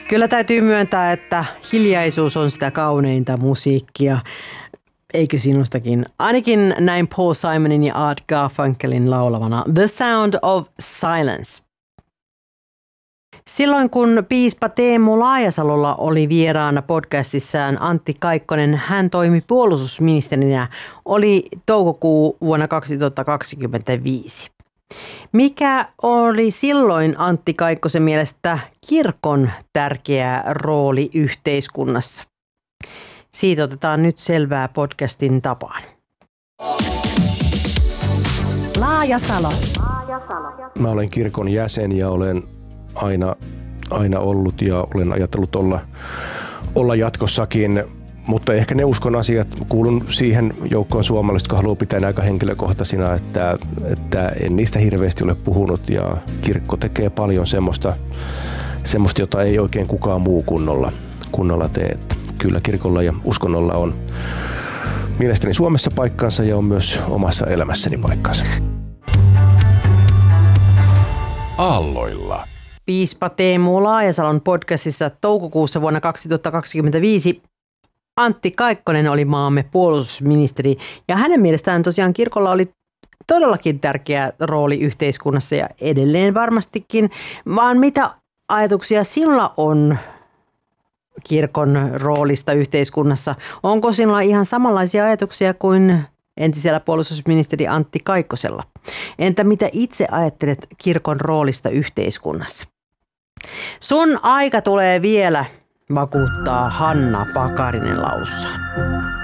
Kyllä täytyy myöntää, että hiljaisuus on sitä kauneinta musiikkia. Eikö sinustakin? Ainakin näin Paul Simonin ja Art Garfunkelin laulavana The Sound of Silence. Silloin kun piispa Teemu Laajasalolla oli vieraana podcastissaan Antti Kaikkonen, hän toimi puolustusministerinä, oli toukokuu vuonna 2025. Mikä oli silloin Antti Kaikkosen mielestä kirkon tärkeä rooli yhteiskunnassa? Siitä otetaan nyt selvää podcastin tapaan. Laajasalo. Mä olen kirkon jäsen ja olen aina ollut ja olen ajatellut olla jatkossakin, mutta ehkä ne uskon asiat, kuulun siihen joukkoon suomalaiset, jotka haluaa pitää aika henkilökohtaisina, että en niistä hirveästi ole puhunut ja kirkko tekee paljon semmoista, jota ei oikein kukaan muu kunnolla tee. Kyllä kirkolla ja uskonnolla on mielestäni Suomessa paikkansa ja on myös omassa elämässäni paikkansa. Aalloilla. Piispa Teemu Laajasalon podcastissa toukokuussa vuonna 2025 Antti Kaikkonen oli maamme puolustusministeri ja hänen mielestään tosiaan kirkolla oli todellakin tärkeä rooli yhteiskunnassa ja edelleen varmastikin, vaan mitä ajatuksia sinulla on kirkon roolista yhteiskunnassa? Onko sinulla ihan samanlaisia ajatuksia kuin entisellä puolustusministeri Antti Kaikkosella? Entä mitä itse ajattelet kirkon roolista yhteiskunnassa? Sun aika tulee vielä, vakuuttaa Hanna Pakarinen laussaan.